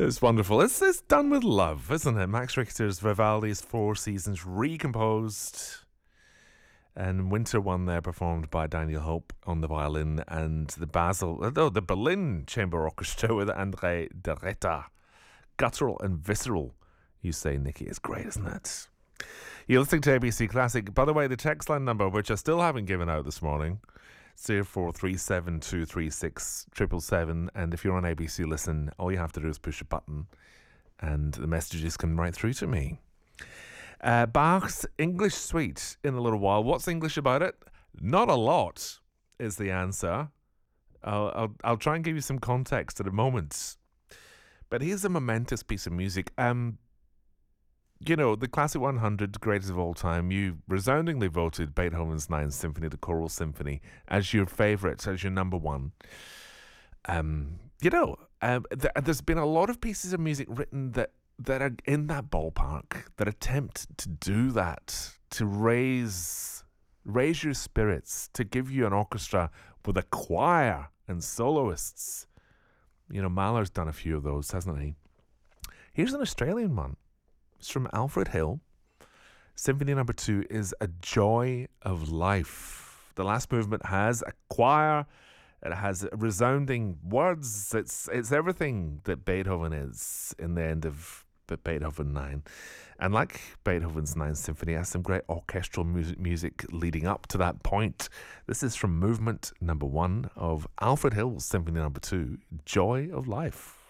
It's wonderful. It's done with love, isn't it? Max Richter's Vivaldi's Four Seasons recomposed, and Winter One there performed by Daniel Hope on the violin, and the Berlin Chamber Orchestra with André de Reta. Guttural and visceral, you say, Nikki. It's great, isn't it? You're listening to ABC Classic. By the way, the text line number, which I still haven't given out this morning, 0437236777, and if you're on ABC Listen, all you have to do is push a button and the messages come right through to me. Bach's English Suite in a little while. What's English about it? Not a lot is the answer. I'll try and give you some context in a moment. But here's a momentous piece of music. You know, the Classic 100 Greatest of All Time, you resoundingly voted Beethoven's Ninth Symphony, the Choral Symphony, as your favourite, as your number one. There's been a lot of pieces of music written that are in that ballpark, that attempt to do that, to raise your spirits, to give you an orchestra with a choir and soloists. You know, Mahler's done a few of those, hasn't he? Here's an Australian one. It's from Alfred Hill. Symphony number 2 is A Joy of Life. The last movement has a choir. It has resounding words. It's everything that Beethoven is in the end of Beethoven 9. And like Beethoven's Ninth Symphony, it has some great orchestral music leading up to that point. This is from movement number 1 of Alfred Hill's Symphony number 2, Joy of Life.